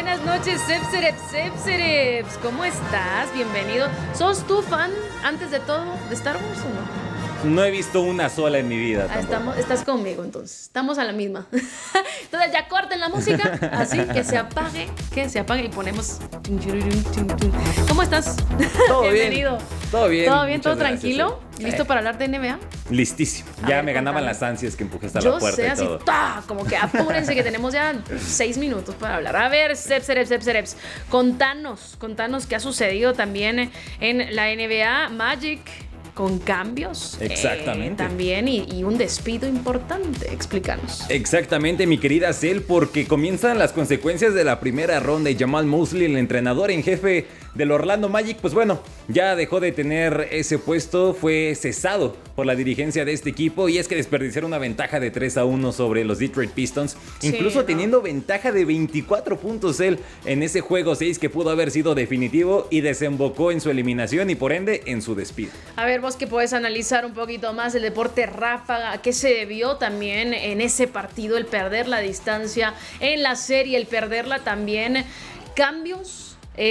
Buenas noches, Sepsereps. ¿Cómo estás? Bienvenido. ¿Sos tú fan, antes de todo, de Star Wars o no? No he visto una sola en mi vida. Estás conmigo, entonces. Estamos a la misma. Entonces ya corten la música, así que se apague y ponemos... ¿Cómo estás? Todo Bienvenido. Bien. Todo bien. ¿Todo bien? ¿Todo Gracias, tranquilo? ¿Listo para hablar de NBA? Listísimo. Me ganaban las ansias que empujé hasta Yo la puerta sé, y así, todo. Como que apúrense que tenemos ya 6 minutos para hablar. A ver, Sepsereps. Contanos qué ha sucedido también en la NBA. Magic con cambios. Exactamente. También y un despido importante. Explícanos. Exactamente, mi querida Cel, porque comienzan las consecuencias de la primera ronda y Jamal Mosley, el entrenador en jefe del Orlando Magic, pues bueno, ya dejó de tener ese puesto, fue cesado por la dirigencia de este equipo, y es que desperdiciaron una ventaja de 3-1 sobre los Detroit Pistons, incluso teniendo ventaja de 24 puntos él en ese juego 6 que pudo haber sido definitivo y desembocó en su eliminación y por ende en su despido. A ver, vos que podés analizar un poquito más el deporte ráfaga, ¿a qué se debió también en ese partido el perder la distancia, en la serie el perderla también? ¿Cambios?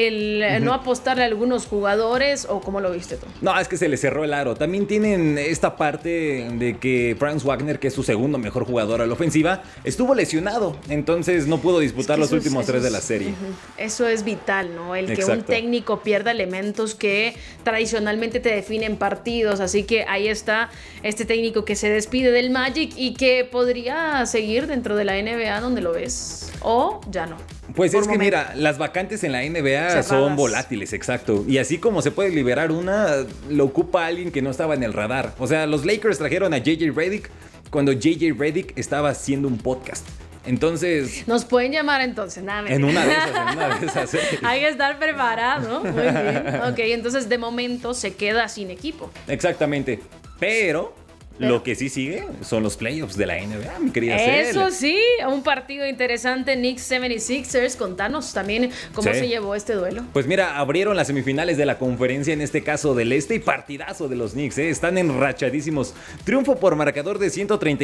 ¿El no apostarle a algunos jugadores o cómo lo viste tú? No, es que se le cerró el aro. También tienen esta parte de que Franz Wagner, que es su segundo mejor jugador a la ofensiva, estuvo lesionado, entonces no pudo disputar los últimos 3 de la serie. Eso es vital, ¿no? El Exacto. Que un técnico pierda elementos que tradicionalmente te definen partidos, así que ahí está este técnico que se despide del Magic y que podría seguir dentro de la NBA, donde lo ves, o ya no. Pues es que mira, las vacantes en la NBA son volátiles, exacto. Y así como se puede liberar una, lo ocupa alguien que no estaba en el radar. O sea, los Lakers trajeron a JJ Redick cuando JJ Redick estaba haciendo un podcast. Entonces... Nos pueden llamar entonces, nada. En una de esas. Sí. Hay que estar preparado, muy bien. Ok, entonces de momento se queda sin equipo. Exactamente, pero lo que sí sigue son los playoffs de la NBA, mi querida Cel. Eso sí, un partido interesante, Knicks 76ers. Contanos también cómo se llevó este duelo. Pues mira, abrieron las semifinales de la conferencia, en este caso del Este, y partidazo de los Knicks, están enrachadísimos. Triunfo por marcador de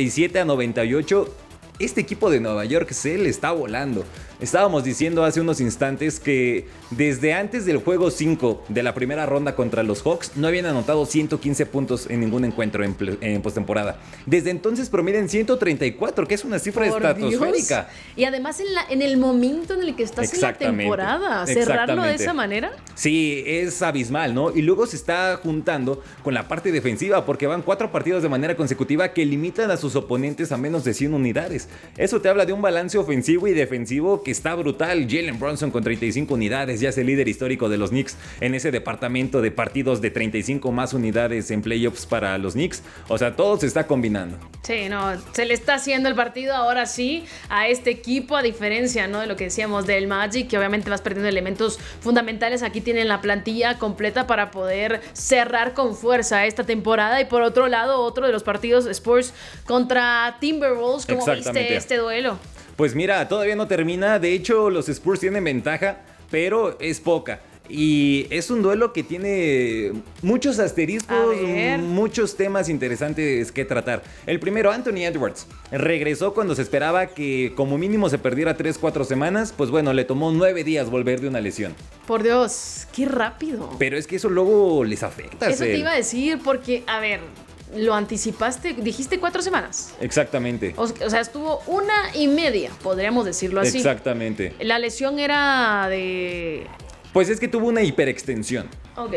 137-98. Este equipo de Nueva York se le está volando. Estábamos diciendo hace unos instantes que desde antes del juego 5 de la primera ronda contra los Hawks no habían anotado 115 puntos en ningún encuentro en postemporada. Desde entonces promedian 134, que es una cifra estratosférica. Y además en el momento en el que estás en la temporada, cerrarlo de esa manera. Sí, es abismal, ¿no? Y luego se está juntando con la parte defensiva, porque van 4 partidos de manera consecutiva que limitan a sus oponentes a menos de 100 unidades. Eso te habla de un balance ofensivo y defensivo que está brutal. Jalen Brunson con 35 unidades, ya es el líder histórico de los Knicks en ese departamento de partidos de 35 más unidades en playoffs para los Knicks. O sea, todo se está combinando. Sí, no, se le está haciendo el partido ahora sí a este equipo, a diferencia, ¿no?, de lo que decíamos del Magic, que obviamente vas perdiendo elementos fundamentales. Aquí tienen la plantilla completa para poder cerrar con fuerza esta temporada. Y por otro lado, otro de los partidos, Spurs contra Timberwolves. ¿Cómo viste este duelo? Pues mira, todavía no termina. De hecho, los Spurs tienen ventaja, pero es poca. Y es un duelo que tiene muchos asteriscos, muchos temas interesantes que tratar. El primero, Anthony Edwards, regresó cuando se esperaba que como mínimo se perdiera 3-4 semanas. Pues bueno, le tomó 9 días volver de una lesión. Por Dios, qué rápido. Pero es que eso luego les afecta. Eso te iba a decir porque, a ver, lo anticipaste, dijiste 4 semanas. Exactamente. O sea, estuvo 1.5, podríamos decirlo así. Exactamente. La lesión era de... Pues es que tuvo una hiperextensión. Ok.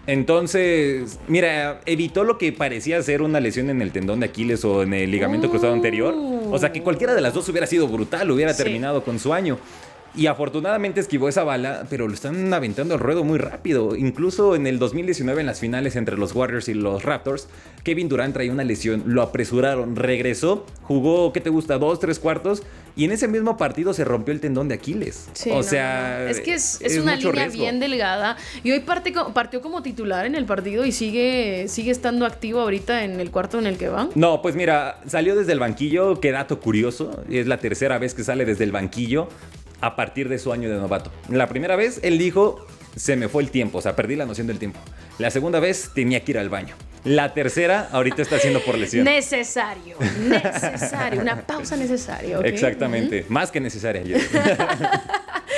Entonces, mira, evitó lo que parecía ser una lesión en el tendón de Aquiles o en el ligamento cruzado anterior. O sea, que cualquiera de las dos hubiera sido brutal, hubiera terminado con su año. Y afortunadamente esquivó esa bala, pero lo están aventando al ruedo muy rápido. Incluso en el 2019, en las finales entre los Warriors y los Raptors, Kevin Durant traía una lesión, lo apresuraron, regresó, jugó, ¿qué te gusta?, 2-3 cuartos, y en ese mismo partido se rompió el tendón de Aquiles. Sí, es que es una línea riesgo, bien delgada. Y hoy partió como titular en el partido y sigue estando activo ahorita en el cuarto en el que va. No, pues mira, salió desde el banquillo, qué dato curioso, es la tercera vez que sale desde el banquillo a partir de su año de novato. La primera vez él dijo, se me fue el tiempo, o sea, perdí la noción del tiempo. La segunda vez tenía que ir al baño. La tercera ahorita está haciendo por lesión. Necesario, una pausa necesaria. ¿Okay? Exactamente, más que necesaria.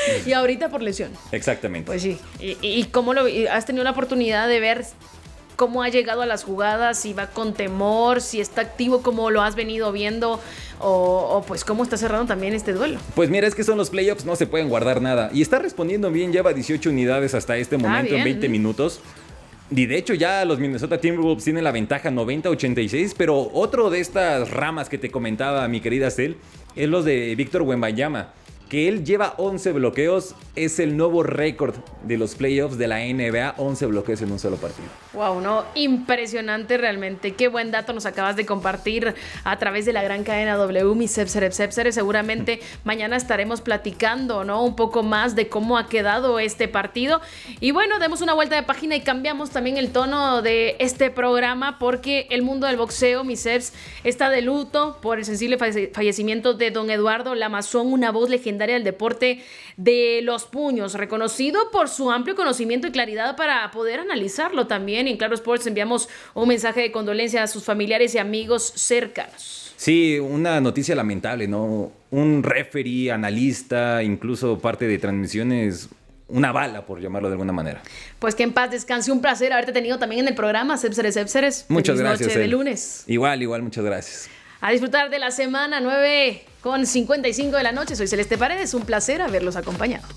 Y ahorita por lesión. Exactamente. Pues sí. ¿Y cómo has tenido la oportunidad de ver cómo ha llegado a las jugadas? Si va con temor, si está activo, cómo lo has venido viendo, o pues cómo está cerrando también este duelo. Pues mira, es que son los playoffs, no se pueden guardar nada. Y está respondiendo bien, lleva 18 unidades hasta este momento en 20 minutos. Y de hecho ya los Minnesota Timberwolves tienen la ventaja 90-86, pero otro de estas ramas que te comentaba mi querida Cel es los de Víctor Wembanyama, que él lleva 11 bloqueos, es el nuevo récord de los playoffs de la NBA, 11 bloqueos en un solo partido. Wow, no, impresionante realmente. Qué buen dato nos acabas de compartir a través de la gran cadena W, mi Sepsere. Seguramente mañana estaremos platicando, ¿no? Un poco más de cómo ha quedado este partido. Y bueno, demos una vuelta de página y cambiamos también el tono de este programa, porque el mundo del boxeo, mi Seps, está de luto por el sensible fallecimiento de don Eduardo Lamazón, una voz legendaria del deporte de los puños, reconocido por su amplio conocimiento y claridad para poder analizarlo también. En Claro Sports enviamos un mensaje de condolencia a sus familiares y amigos cercanos. Sí, una noticia lamentable, ¿no? Un referee, analista, incluso parte de transmisiones, una bala, por llamarlo de alguna manera. Pues que en paz descanse, un placer haberte tenido también en el programa, Sepseres. Muchas gracias. Noche de lunes. Igual, muchas gracias. A disfrutar de la semana, 9:55 de la noche. Soy Celeste Paredes, un placer haberlos acompañado.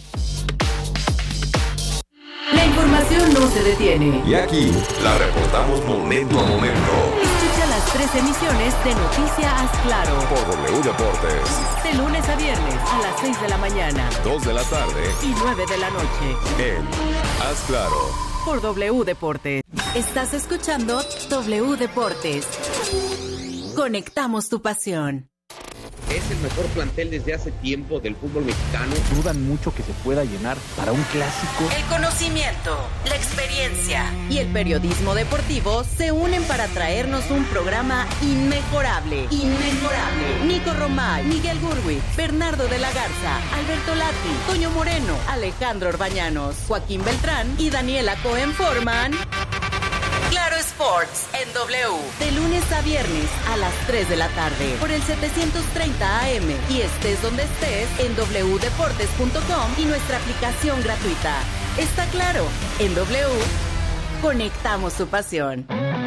La información no se detiene. Y aquí la reportamos momento a momento. Escucha las 3 emisiones de Noticias Haz Claro. Por W Deportes. De lunes a viernes a las 6 de la mañana. 2 de la tarde. Y 9 de la noche. En Haz Claro. Por W Deportes. Estás escuchando W Deportes. Conectamos tu pasión. Es el mejor plantel desde hace tiempo del fútbol mexicano. Dudan mucho que se pueda llenar para un clásico. El conocimiento, la experiencia y el periodismo deportivo se unen para traernos un programa inmejorable. Nico Romay, Miguel Gurwi, Bernardo de la Garza, Alberto Lati, Toño Moreno, Alejandro Orbañanos, Joaquín Beltrán y Daniela Cohen forman Claro Sports en W. De lunes a viernes a las 3 de la tarde por el 730 AM. Y estés donde estés en wdeportes.com y nuestra aplicación gratuita. Está claro, en W conectamos tu pasión.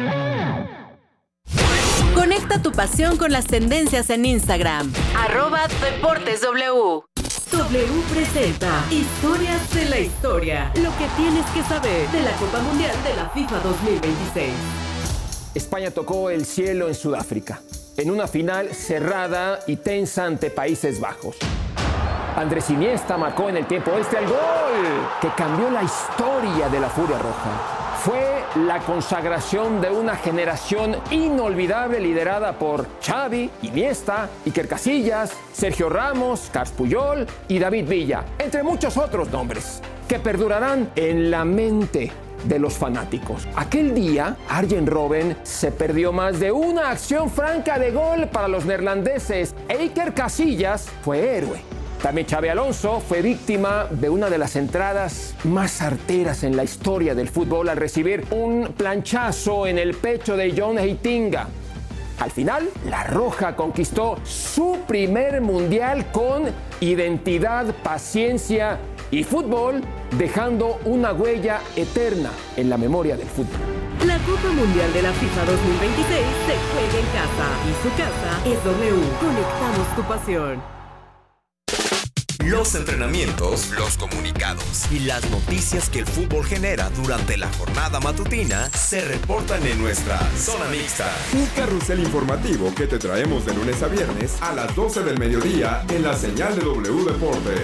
Conecta tu pasión con las tendencias en Instagram. @DeportesW. W presenta Historias de la Historia. Lo que tienes que saber de la Copa Mundial de la FIFA 2026. España tocó el cielo en Sudáfrica, en una final cerrada y tensa ante Países Bajos. Andrés Iniesta marcó en el tiempo extra el gol que cambió la historia de la Furia Roja. Fue la consagración de una generación inolvidable liderada por Xavi, Iniesta, Iker Casillas, Sergio Ramos, Carles Puyol y David Villa, entre muchos otros nombres, que perdurarán en la mente de los fanáticos. Aquel día, Arjen Robben se perdió más de una acción franca de gol para los neerlandeses e Iker Casillas fue héroe. También Xabi Alonso fue víctima de una de las entradas más arteras en la historia del fútbol al recibir un planchazo en el pecho de John Heitinga. Al final, la Roja conquistó su primer mundial con identidad, paciencia y fútbol, dejando una huella eterna en la memoria del fútbol. La Copa Mundial de la FIFA 2026 se juega en casa y su casa es W. Conectamos tu pasión. Los entrenamientos, los comunicados y las noticias que el fútbol genera durante la jornada matutina se reportan en nuestra Zona Mixta. Un carrusel informativo que te traemos de lunes a viernes a las 12 del mediodía en la señal de W Deportes.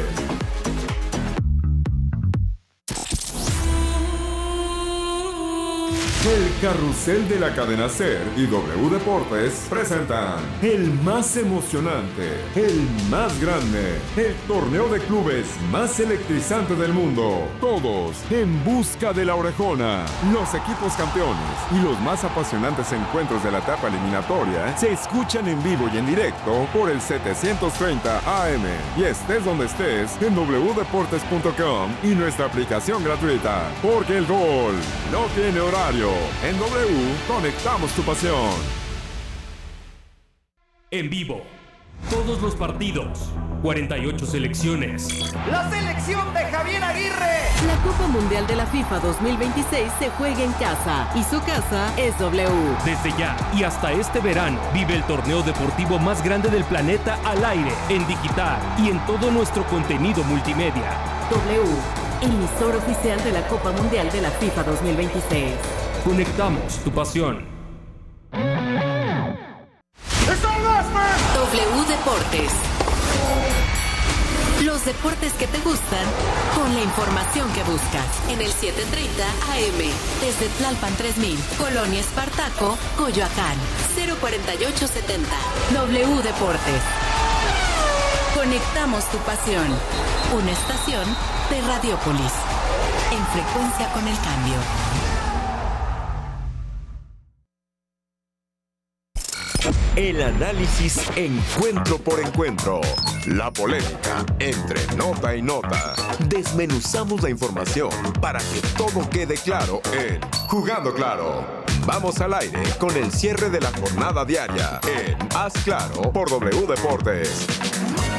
El carrusel de la cadena SER y W Deportes presentan el más emocionante, el más grande, el torneo de clubes más electrizante del mundo. Todos en busca de la orejona. Los equipos campeones y los más apasionantes encuentros de la etapa eliminatoria se escuchan en vivo y en directo por el 730 AM. Y estés donde estés en wdeportes.com y nuestra aplicación gratuita. Porque el gol no tiene horario. En W, conectamos tu pasión. En vivo, Todos los partidos, 48 selecciones. ¡La selección de Javier Aguirre! La Copa Mundial de la FIFA 2026 se juega en casa y su casa es W. Desde ya y hasta este verano, vive el torneo deportivo más grande del planeta al aire, en digital y en todo nuestro contenido multimedia. W, emisor oficial de la Copa Mundial de la FIFA 2026. Conectamos tu pasión. W Deportes. Los deportes que te gustan con la información que buscas. En el 7:30 AM. Desde Tlalpan 3000, Colonia Espartaco, Coyoacán. 04870. W Deportes. Conectamos tu pasión. Una estación de Radiópolis. En frecuencia con el cambio. El análisis encuentro por encuentro. La polémica entre nota y nota. Desmenuzamos la información para que todo quede claro en Jugando Claro. Vamos al aire con el cierre de la jornada diaria en Haz Claro por W Deportes.